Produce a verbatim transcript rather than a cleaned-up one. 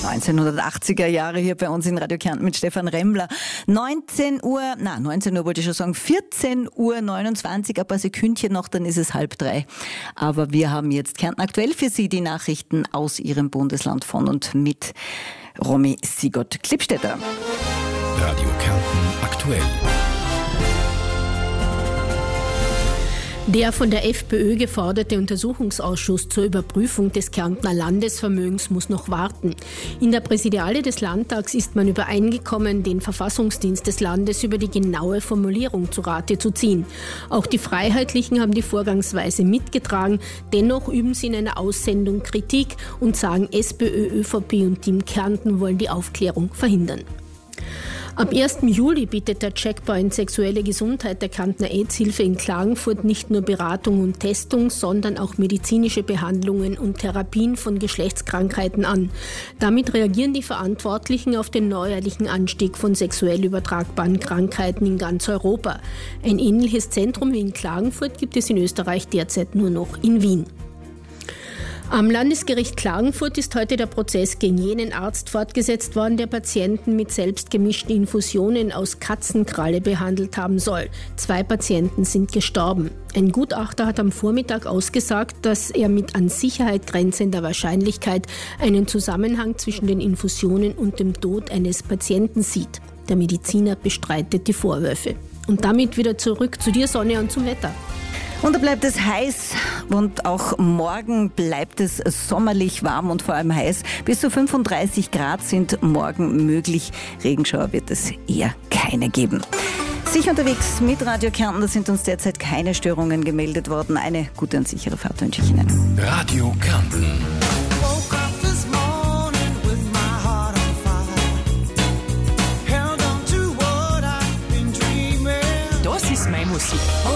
neunzehnhundertachtziger Jahre hier bei uns in Radio Kärnten mit Stefan Remmler. neunzehn Uhr, na neunzehn Uhr wollte ich schon sagen, vierzehn Uhr neunundzwanzig, ein paar Sekündchen noch, dann ist es halb drei. Aber wir haben jetzt Kärnten aktuell für Sie die Nachrichten aus Ihrem Bundesland von und mit Romy Sigurd-Klippstädter. Radio Kärnten aktuell. Der von der FPÖ geforderte Untersuchungsausschuss zur Überprüfung des Kärntner Landesvermögens muss noch warten. In der Präsidiale des Landtags ist man übereingekommen, den Verfassungsdienst des Landes über die genaue Formulierung zu Rate zu ziehen. Auch die Freiheitlichen haben die Vorgangsweise mitgetragen. Dennoch üben sie in einer Aussendung Kritik und sagen, SPÖ, ÖVP und Team Kärnten wollen die Aufklärung verhindern. Ab ersten Juli bietet der Checkpoint Sexuelle Gesundheit der Kärntner AIDS-Hilfe in Klagenfurt nicht nur Beratung und Testung, sondern auch medizinische Behandlungen und Therapien von Geschlechtskrankheiten an. Damit reagieren die Verantwortlichen auf den neuerlichen Anstieg von sexuell übertragbaren Krankheiten in ganz Europa. Ein ähnliches Zentrum wie in Klagenfurt gibt es in Österreich derzeit nur noch in Wien. Am Landesgericht Klagenfurt ist heute der Prozess gegen jenen Arzt fortgesetzt worden, der Patienten mit selbstgemischten Infusionen aus Katzenkralle behandelt haben soll. Zwei Patienten sind gestorben. Ein Gutachter hat am Vormittag ausgesagt, dass er mit an Sicherheit grenzender Wahrscheinlichkeit einen Zusammenhang zwischen den Infusionen und dem Tod eines Patienten sieht. Der Mediziner bestreitet die Vorwürfe. Und damit wieder zurück zu dir, Sonja, und zum Wetter. Und da bleibt es heiß und auch morgen bleibt es sommerlich warm und vor allem heiß. Bis zu fünfunddreißig Grad sind morgen möglich. Regenschauer wird es eher keine geben. Sicher unterwegs mit Radio Kärnten, da sind uns derzeit keine Störungen gemeldet worden. Eine gute und sichere Fahrt wünsche ich Ihnen. Radio Kärnten. Das ist meine Musik.